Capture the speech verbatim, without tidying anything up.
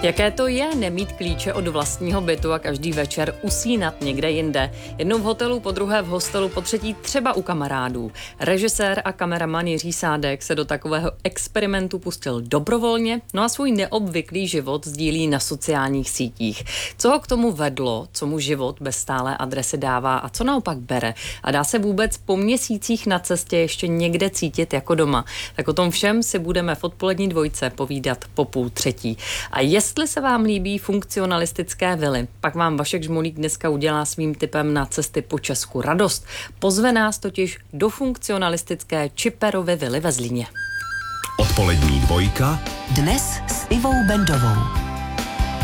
Jaké to je nemít klíče od vlastního bytu a každý večer usínat někde jinde? Jednou v hotelu, po druhé v hostelu, po třetí třeba u kamarádů. Režisér a kameraman Jiří Sádek se do takového experimentu pustil dobrovolně, no a svůj neobvyklý život sdílí na sociálních sítích. Co ho k tomu vedlo, co mu život bez stálé adresy dává a co naopak bere? A dá se vůbec po měsících na cestě ještě někde cítit jako doma? Tak o tom všem si budeme v odpolední dvojce povídat po půl třetí. A jestli se vám líbí funkcionalistické vily, pak vám Vašek Žmolík dneska udělá svým tipem na cesty po Česku radost. Pozve nás totiž do funkcionalistické Čiperovy vily ve Zlíně. Odpolední dvojka. Dnes s Ivou Bendovou.